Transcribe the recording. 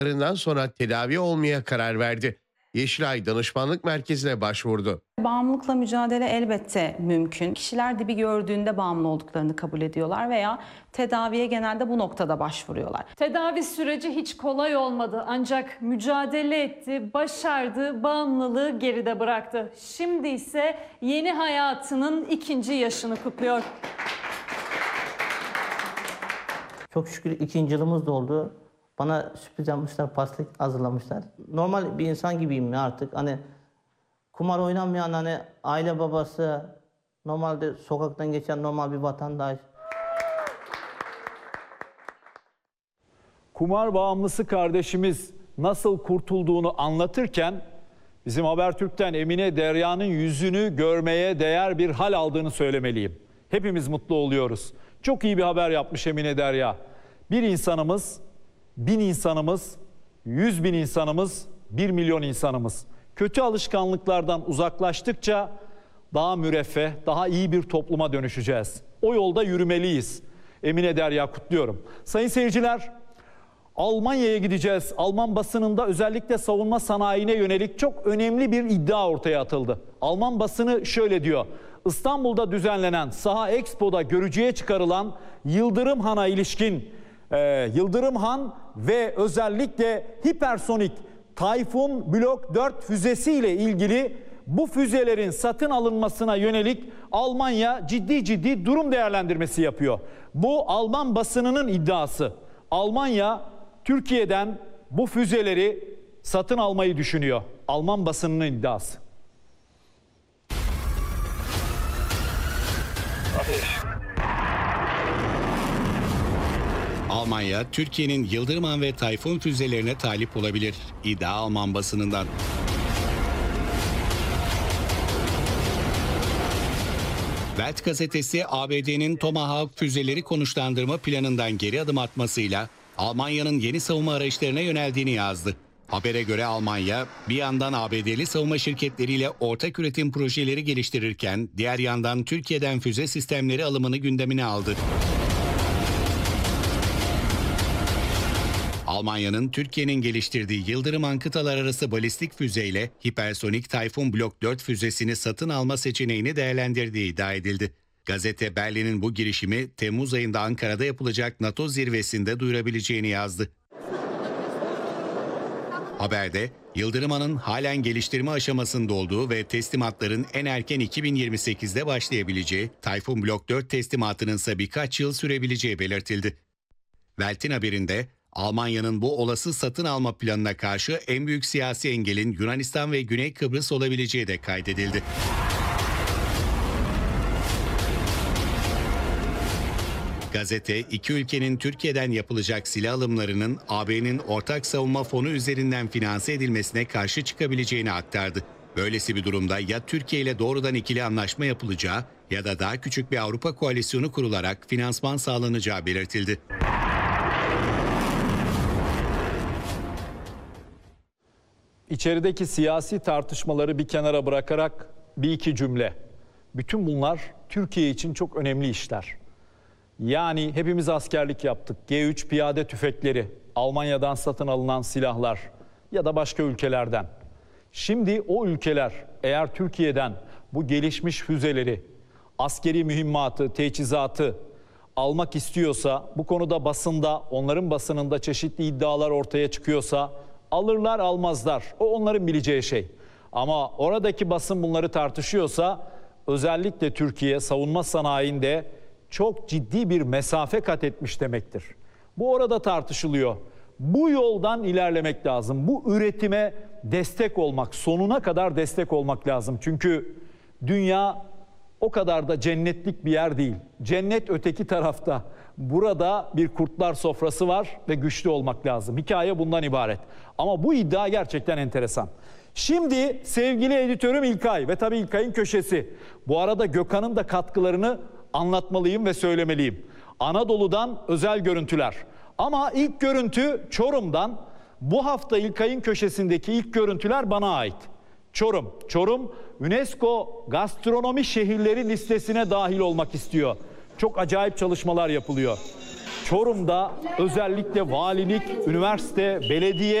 Sonra tedavi olmaya karar verdi. Yeşilay Danışmanlık Merkezi'ne başvurdu. Bağımlılıkla mücadele elbette mümkün. Kişiler dibi gördüğünde bağımlı olduklarını kabul ediyorlar veya tedaviye genelde bu noktada başvuruyorlar. Tedavi süreci hiç kolay olmadı ancak mücadele etti, başardı, bağımlılığı geride bıraktı. Şimdi ise yeni hayatının 2. yaşını kutluyor. Çok şükür 2. yılımız da oldu. Bana sürpriz yapmışlar, pasta hazırlamışlar. Normal bir insan gibiyim ya artık. Hani kumar oynamayan, hani aile babası, normalde sokaktan geçen normal bir vatandaş. Kumar bağımlısı kardeşimiz nasıl kurtulduğunu anlatırken bizim Habertürk'ten Emine Derya'nın yüzünü görmeye değer bir hal aldığını söylemeliyim. Hepimiz mutlu oluyoruz. Çok iyi bir haber yapmış Emine Derya. Bir insanımız, 1000 insanımız, 100.000 insanımız, 1 milyon insanımız. Kötü alışkanlıklardan uzaklaştıkça daha müreffeh, daha iyi bir topluma dönüşeceğiz. O yolda yürümeliyiz. Emine Derya kutluyorum. Sayın seyirciler, Almanya'ya gideceğiz. Alman basınında özellikle savunma sanayine yönelik çok önemli bir iddia ortaya atıldı. Alman basını şöyle diyor. İstanbul'da düzenlenen Saha Expo'da görücüye çıkarılan Yıldırım Han'a ilişkin Yıldırım Han ve özellikle hipersonik Tayfun Blok 4 füzesiyle ilgili bu füzelerin satın alınmasına yönelik Almanya ciddi durum değerlendirmesi yapıyor. Bu Alman basınının iddiası. Almanya Türkiye'den bu füzeleri satın almayı düşünüyor. Alman basınının iddiası. Almanya, Türkiye'nin Yıldırım Han ve Tayfun füzelerine talip olabilir. İddia Alman basınından. Welt gazetesi ABD'nin Tomahawk füzeleri konuşlandırma planından geri adım atmasıyla Almanya'nın yeni savunma araçlarına yöneldiğini yazdı. Habere göre Almanya bir yandan ABD'li savunma şirketleriyle ortak üretim projeleri geliştirirken diğer yandan Türkiye'den füze sistemleri alımını gündemine aldı. Almanya'nın Türkiye'nin geliştirdiği Yıldırım Han kıtalar arası balistik füzeyle hipersonik Tayfun Blok 4 füzesini satın alma seçeneğini değerlendirdiği iddia edildi. Gazete Berlin'in bu girişimi Temmuz ayında Ankara'da yapılacak NATO zirvesinde duyurabileceğini yazdı. Haberde Yıldırım Han'ın halen geliştirme aşamasında olduğu ve teslimatların en erken 2028'de başlayabileceği, Tayfun Blok 4 teslimatının ise birkaç yıl sürebileceği belirtildi. Welt'in haberinde Almanya'nın bu olası satın alma planına karşı en büyük siyasi engelin Yunanistan ve Güney Kıbrıs olabileceği de kaydedildi. Gazete, iki ülkenin Türkiye'den yapılacak silah alımlarının AB'nin ortak savunma fonu üzerinden finanse edilmesine karşı çıkabileceğini aktardı. Böylesi bir durumda ya Türkiye ile doğrudan ikili anlaşma yapılacağı ya da daha küçük bir Avrupa koalisyonu kurularak finansman sağlanacağı belirtildi. İçerideki siyasi tartışmaları bir kenara bırakarak bir iki cümle. Bütün bunlar Türkiye için çok önemli işler. Yani hepimiz askerlik yaptık. G3 piyade tüfekleri, Almanya'dan satın alınan silahlar ya da başka ülkelerden. Şimdi o ülkeler eğer Türkiye'den bu gelişmiş füzeleri, askeri mühimmatı, teçhizatı almak istiyorsa, bu konuda basında, onların basınında çeşitli iddialar ortaya çıkıyorsa alırlar almazlar. O onların bileceği şey. Ama oradaki basın bunları tartışıyorsa özellikle Türkiye savunma sanayinde çok ciddi bir mesafe kat etmiş demektir. Bu orada tartışılıyor. Bu yoldan ilerlemek lazım. Bu üretime destek olmak, sonuna kadar destek olmak lazım. Çünkü dünya o kadar da cennetlik bir yer değil. Cennet öteki tarafta. Burada bir kurtlar sofrası var ve güçlü olmak lazım. Hikaye bundan ibaret. Ama bu iddia gerçekten enteresan. Şimdi sevgili editörüm İlkay ve tabii İlkay'ın köşesi. Bu arada Gökhan'ın da katkılarını anlatmalıyım ve söylemeliyim. Anadolu'dan özel görüntüler. Ama ilk görüntü Çorum'dan. Bu hafta İlkay'ın köşesindeki ilk görüntüler bana ait. Çorum. Çorum UNESCO gastronomi şehirleri listesine dahil olmak istiyor. Çok acayip çalışmalar yapılıyor. Çorum'da özellikle valilik, üniversite, belediye